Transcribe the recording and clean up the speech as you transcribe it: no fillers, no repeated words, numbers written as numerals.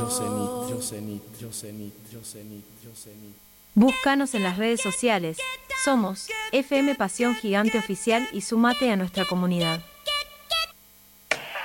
Búscanos en las redes sociales. Somos FM Pasión Gigante Oficial y sumate a nuestra comunidad.